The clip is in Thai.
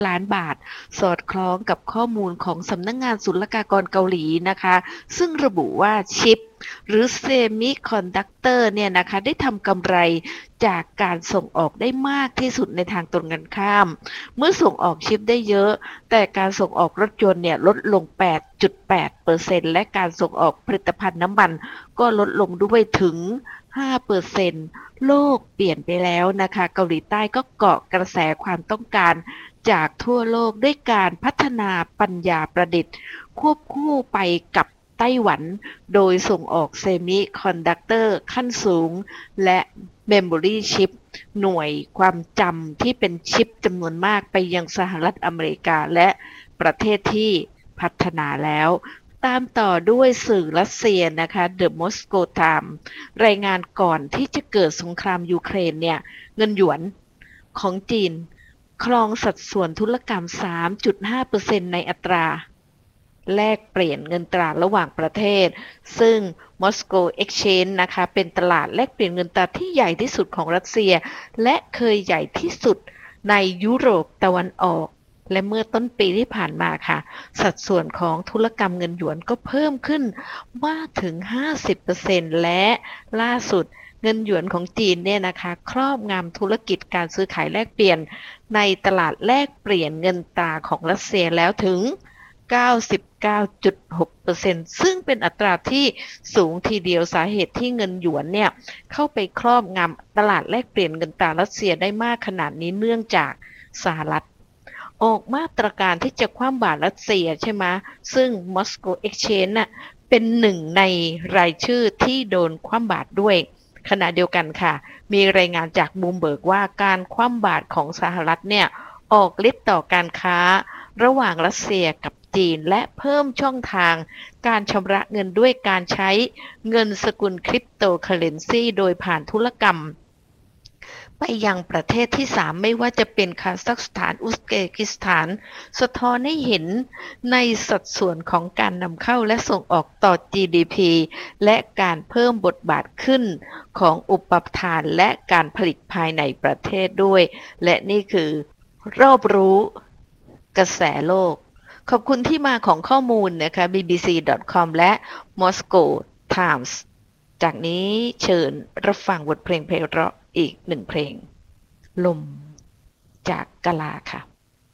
ล้านบาทสอดคล้องกับข้อมูลของสำนักงานศุลกากรเกาหลีนะคะซึ่งระบุว่าชิปหรือเซมิคอนดักเตอร์เนี่ยนะคะได้ทำกำไรจากการส่งออกได้มากที่สุดในทางตรงกันข้ามเมื่อส่งออกชิปได้เยอะแต่การส่งออกรถยนต์เนี่ยลดลง 8.8% และการส่งออกผลิตภัณฑ์น้ำมันก็ลดลงด้วยถึง 5%โลกเปลี่ยนไปแล้วนะคะเกาหลีใต้ก็เกาะกระแสความต้องการจากทั่วโลกด้วยการพัฒนาปัญญาประดิษฐ์ควบคู่ไปกับไต้หวันโดยส่งออกเซมิคอนดักเตอร์ขั้นสูงและเมมโมรีชิปหน่วยความจำที่เป็นชิปจำนวนมากไปยังสหรัฐอเมริกาและประเทศที่พัฒนาแล้วตามต่อด้วยสื่อรัสเซียนะคะ The Moscow Times รายงานก่อนที่จะเกิดสงครามยูเครนเนี่ยเงินหยวนของจีนครองสัดส่วนธุรกรรม 3.5% ในอัตราแลกเปลี่ยนเงินตราระหว่างประเทศซึ่ง Moscow Exchange นะคะเป็นตลาดแลกเปลี่ยนเงินตราที่ใหญ่ที่สุดของรัสเซียและเคยใหญ่ที่สุดในยุโรปตะวันออกและเมื่อต้นปีที่ผ่านมาค่ะสัดส่วนของธุรกรรมเงินหยวนก็เพิ่มขึ้นมากถึง 50% และล่าสุดเงินหยวนของจีนเนี่ยนะคะครอบงำธุรกิจการซื้อขายแลกเปลี่ยนในตลาดแลกเปลี่ยนเงินตราของรัสเซียแล้วถึง 99.6% ซึ่งเป็นอัตราที่สูงทีเดียวสาเหตุที่เงินหยวนเนี่ยเข้าไปครอบงำตลาดแลกเปลี่ยนเงินตรารัสเซียได้มากขนาดนี้เนื่องจากสหรัฐออกมาตรการที่จะคว่ำบาตรรัสเซียใช่ไหมซึ่ง Moscow Exchange น่ะเป็นหนึ่งในรายชื่อที่โดนคว่ำบาตรด้วยขณะเดียวกันค่ะมีรายงานจากบูมเบิร์กว่าการคว่ำบาตรของสหรัฐเนี่ยออกฤทธิ์ต่อการค้าระหว่างรัสเซียกับจีนและเพิ่มช่องทางการชำระเงินด้วยการใช้เงินสกุลคริปโตเคอเรนซีโดยผ่านธุรกรรมไปยังประเทศที่3ไม่ว่าจะเป็นคาซัคสถานอุซเบกิสถานสะท้อนให้เห็นในสัดส่วนของการนำเข้าและส่งออกต่อ GDP และการเพิ่มบทบาทขึ้นของอุปทานและการผลิตภายในประเทศด้วยและนี่คือรอบรู้กระแสโลกขอบคุณที่มาของข้อมูลนะคะ bbc.com และ Moscow Times จากนี้เชิญรับฟังบทเพลงไพเราะอีกหนึ่งเพลงลมจากกะลาค่ะ